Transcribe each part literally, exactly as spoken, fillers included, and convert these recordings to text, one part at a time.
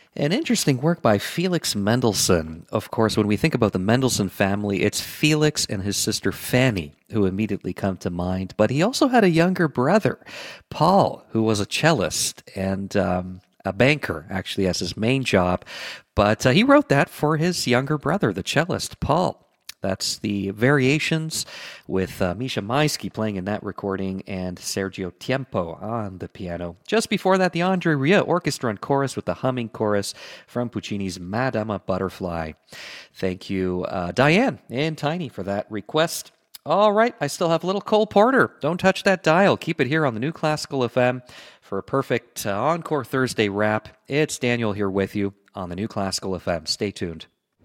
An interesting work by Felix Mendelssohn. Of course, when we think about the Mendelssohn family, it's Felix and his sister Fanny who immediately come to mind. But he also had a younger brother, Paul, who was a cellist and um, a banker, actually, as his main job. But uh, he wrote that for his younger brother, the cellist, Paul. That's the Variations with uh, Misha Maisky playing in that recording and Sergio Tiempo on the piano. Just before that, the Andre Rieu Orchestra and Chorus with the humming chorus from Puccini's Madama Butterfly. Thank you, uh, Diane and Tiny, for that request. All right, I still have a little Cole Porter. Don't touch that dial. Keep it here on the New Classical F M for a perfect uh, Encore Thursday wrap. It's Daniel here with you on the New Classical F M. Stay tuned.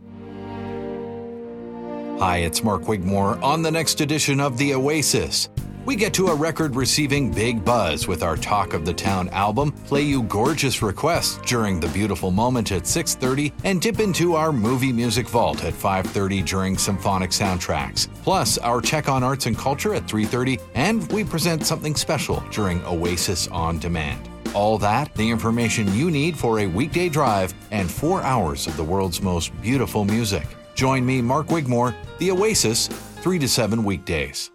Hi, it's Mark Wigmore on the next edition of The Oasis. We get to a record-receiving big buzz with our Talk of the Town album, play you gorgeous requests during The Beautiful Moment at six thirty, and dip into our movie music vault at five thirty during Symphonic Soundtracks. Plus, our check on arts and culture at three thirty, and we present something special during Oasis On Demand. All that, the information you need for a weekday drive, and four hours of the world's most beautiful music. Join me, Mark Wigmore, The Oasis, three to seven weekdays.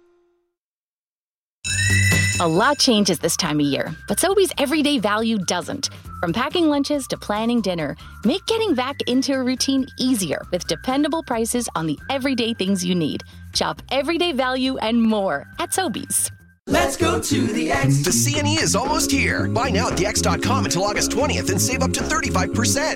A lot changes this time of year, but Sobeys everyday value doesn't. From packing lunches to planning dinner, make getting back into a routine easier with dependable prices on the everyday things you need. Shop everyday value and more at Sobeys. Let's go to the X. The C N E is almost here. Buy now at the X dot com until August twentieth and save up to thirty-five percent.